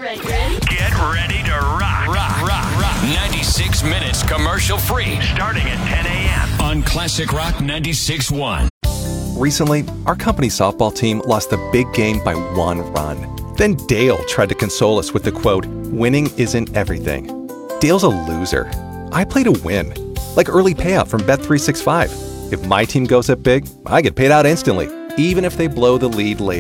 Ready? Get ready to rock. 96 minutes commercial free. Starting at 10 a.m. on Classic Rock 96.1. Recently, our company softball team lost the big game by 1 run. Then Dale tried to console us with the quote, "Winning isn't everything." Dale's a loser. I play to win. Like early payout from Bet365. If my team goes up big, I get paid out instantly, even if they blow the lead later.